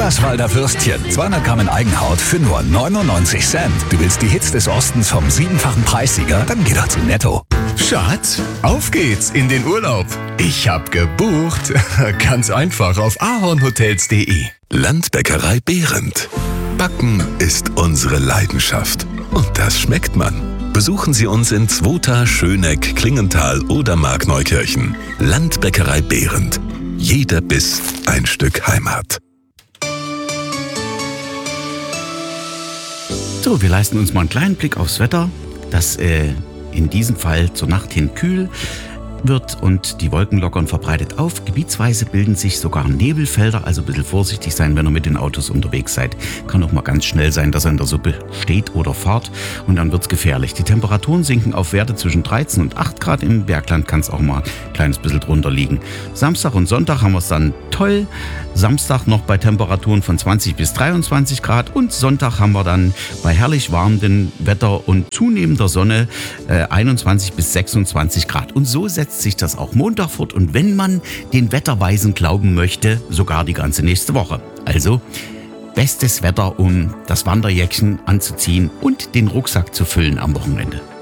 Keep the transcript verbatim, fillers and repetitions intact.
Das Walder Würstchen. zweihundert Gramm in Eigenhaut für nur neunundneunzig Cent. Du willst die Hits des Ostens vom siebenfachen Preissieger? Dann geh doch zu Netto. Schatz, auf geht's in den Urlaub. Ich hab gebucht. Ganz einfach auf ahornhotels punkt de. Landbäckerei Behrendt. Backen ist unsere Leidenschaft. Und das schmeckt man. Besuchen Sie uns in Zwota, Schöneck, Klingenthal oder Markneukirchen. Landbäckerei Behrendt. Jeder Biss ein Stück Heimat. So, wir leisten uns mal einen kleinen Blick aufs Wetter, das äh, in diesem Fall zur Nacht hin kühl wird und die Wolken lockern verbreitet auf. Gebietsweise bilden sich sogar Nebelfelder, also ein bisschen vorsichtig sein, wenn ihr mit den Autos unterwegs seid. Kann auch mal ganz schnell sein, dass ihr in der Suppe steht oder fahrt und dann wird's gefährlich. Die Temperaturen sinken auf Werte zwischen dreizehn und acht Grad. Im Bergland kann es auch mal ein kleines bisschen drunter liegen. Samstag und Sonntag haben wir es dann toll. Samstag noch bei Temperaturen von zwanzig bis dreiundzwanzig Grad und Sonntag haben wir dann bei herrlich warmem Wetter und zunehmender Sonne äh, einundzwanzig bis sechsundzwanzig Grad. Und so setzt sich das auch Montag fort und wenn man den Wetterweisen glauben möchte, sogar die ganze nächste Woche. Also bestes Wetter, um das Wanderjäckchen anzuziehen und den Rucksack zu füllen am Wochenende.